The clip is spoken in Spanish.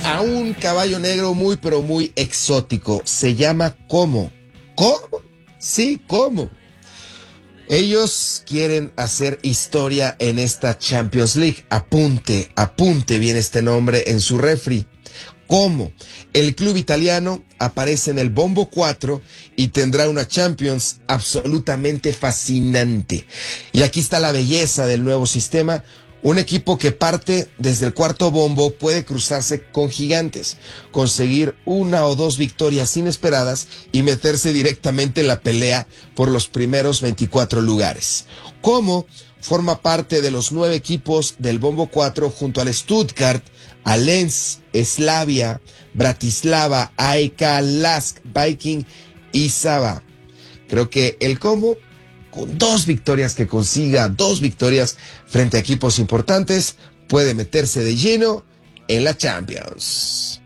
a un caballo negro muy pero muy exótico. Se llama Como. ¿Cómo? Sí, ¿cómo? Ellos quieren hacer historia en esta Champions League. Apunte bien este nombre en su refri. ¿Cómo? El club italiano aparece en el Bombo 4 y tendrá una Champions absolutamente fascinante. Y aquí está la belleza del nuevo sistema. Un equipo que parte desde el cuarto bombo puede cruzarse con gigantes, conseguir una o dos victorias inesperadas y meterse directamente en la pelea por los primeros 24 lugares. ¿Cómo? Forma parte de los 9 equipos del Bombo 4 junto al Stuttgart, a Lens, Slavia, Bratislava, AEK, Lask, Viking y Saba. Creo que el Como, con 2 victorias que consiga, 2 victorias frente a equipos importantes, puede meterse de lleno en la Champions.